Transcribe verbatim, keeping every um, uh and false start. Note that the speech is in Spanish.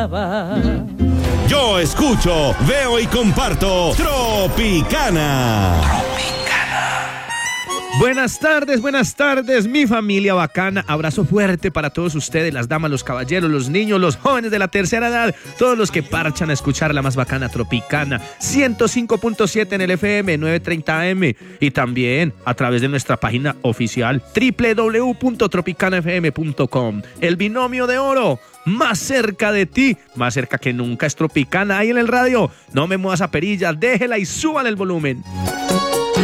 Yo escucho, veo y comparto Tropicana. Buenas tardes, buenas tardes, mi familia bacana. Abrazo fuerte para todos ustedes, las damas, los caballeros, los niños, los jóvenes de la tercera edad, todos los que parchan a escuchar la más bacana Tropicana. ciento cinco punto siete en el F M, novecientos treinta A M, y también a través de nuestra página oficial doble u doble u doble u punto tropicana f m punto com. El binomio de oro, más cerca de ti, más cerca que nunca es Tropicana ahí en el radio. No me muevas a perilla, déjela y súbale el volumen.